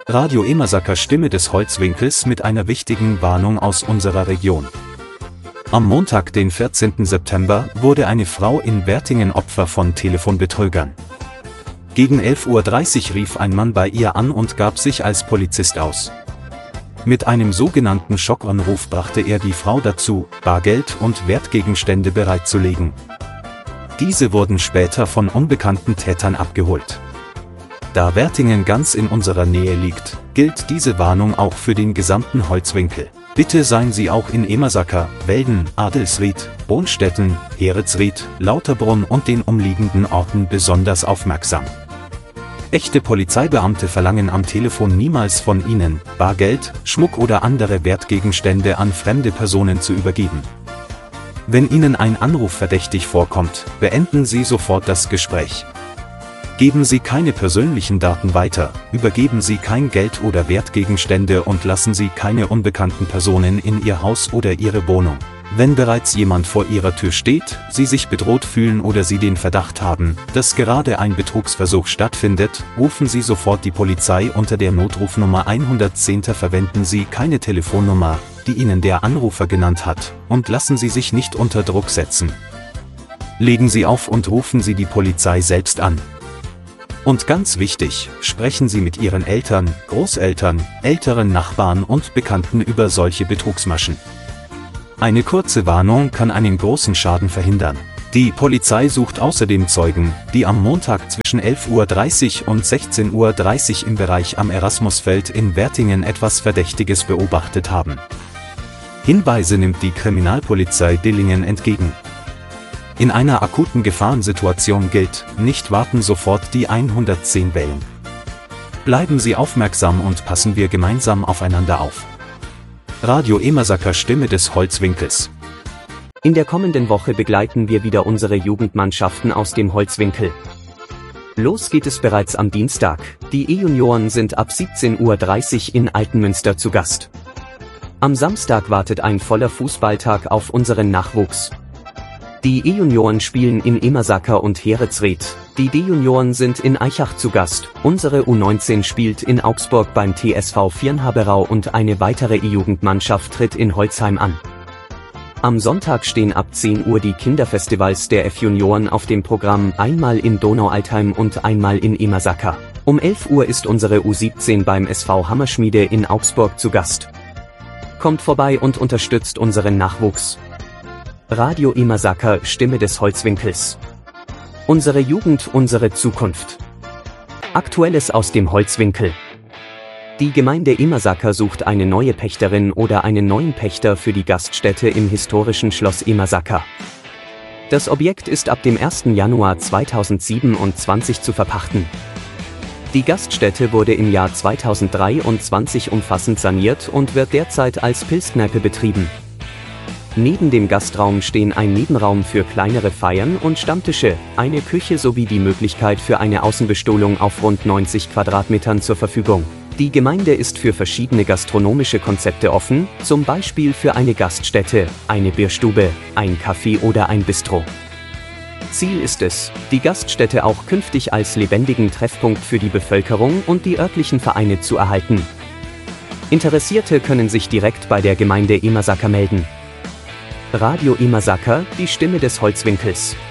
Radio Emersaker, Stimme des Holzwinkels, mit einer wichtigen Warnung aus unserer Region. Am Montag, den 14. September, wurde eine Frau in Wertingen Opfer von Telefonbetrügern. Gegen 11:30 Uhr rief ein Mann bei ihr an und gab sich als Polizist aus. Mit einem sogenannten Schockanruf brachte er die Frau dazu, Bargeld und Wertgegenstände bereitzulegen. Diese wurden später von unbekannten Tätern abgeholt. Da Wertingen ganz in unserer Nähe liegt, gilt diese Warnung auch für den gesamten Holzwinkel. Bitte seien Sie auch in Emersaker, Welden, Adelsried, Bonstetten, Heeritzried, Lauterbrunn und den umliegenden Orten besonders aufmerksam. Echte Polizeibeamte verlangen am Telefon niemals von Ihnen, Bargeld, Schmuck oder andere Wertgegenstände an fremde Personen zu übergeben. Wenn Ihnen ein Anruf verdächtig vorkommt, beenden Sie sofort das Gespräch. Geben Sie keine persönlichen Daten weiter, übergeben Sie kein Geld oder Wertgegenstände und lassen Sie keine unbekannten Personen in Ihr Haus oder Ihre Wohnung. Wenn bereits jemand vor Ihrer Tür steht, Sie sich bedroht fühlen oder Sie den Verdacht haben, dass gerade ein Betrugsversuch stattfindet, rufen Sie sofort die Polizei unter der Notrufnummer 110. Verwenden Sie keine Telefonnummer, die Ihnen der Anrufer genannt hat, und lassen Sie sich nicht unter Druck setzen. Legen Sie auf und rufen Sie die Polizei selbst an. Und ganz wichtig, sprechen Sie mit Ihren Eltern, Großeltern, älteren Nachbarn und Bekannten über solche Betrugsmaschen. Eine kurze Warnung kann einen großen Schaden verhindern. Die Polizei sucht außerdem Zeugen, die am Montag zwischen 11:30 Uhr und 16:30 Uhr im Bereich am Erasmusfeld in Wertingen etwas Verdächtiges beobachtet haben. Hinweise nimmt die Kriminalpolizei Dillingen entgegen. In einer akuten Gefahrensituation gilt, nicht warten, sofort die 110 wählen. Bleiben Sie aufmerksam und passen wir gemeinsam aufeinander auf. Radio Emersaker, Stimme des Holzwinkels. In der kommenden Woche begleiten wir wieder unsere Jugendmannschaften aus dem Holzwinkel. Los geht es bereits am Dienstag. Die E-Junioren sind ab 17:30 Uhr in Altenmünster zu Gast. Am Samstag wartet ein voller Fußballtag auf unseren Nachwuchs. Die E-Junioren spielen in Emersaker und Heeritzried, die D-Junioren sind in Aichach zu Gast, unsere U19 spielt in Augsburg beim TSV Viernhaberau und eine weitere E-Jugendmannschaft tritt in Holzheim an. Am Sonntag stehen ab 10 Uhr die Kinderfestivals der F-Junioren auf dem Programm, einmal in Donaualtheim und einmal in Emersaker. Um 11 Uhr ist unsere U17 beim SV Hammerschmiede in Augsburg zu Gast. Kommt vorbei und unterstützt unseren Nachwuchs. Radio Emersaker, Stimme des Holzwinkels. Unsere Jugend, unsere Zukunft. Aktuelles aus dem Holzwinkel. Die Gemeinde Emersaker sucht eine neue Pächterin oder einen neuen Pächter für die Gaststätte im historischen Schloss Emersaker. Das Objekt ist ab dem 1. Januar 2027 zu verpachten. Die Gaststätte wurde im Jahr 2023 umfassend saniert und wird derzeit als Pilzkneipe betrieben. Neben dem Gastraum stehen ein Nebenraum für kleinere Feiern und Stammtische, eine Küche sowie die Möglichkeit für eine Außenbestuhlung auf rund 90 Quadratmetern zur Verfügung. Die Gemeinde ist für verschiedene gastronomische Konzepte offen, zum Beispiel für eine Gaststätte, eine Bierstube, ein Café oder ein Bistro. Ziel ist es, die Gaststätte auch künftig als lebendigen Treffpunkt für die Bevölkerung und die örtlichen Vereine zu erhalten. Interessierte können sich direkt bei der Gemeinde Emersaker melden. Radio Emersaker, die Stimme des Holzwinkels.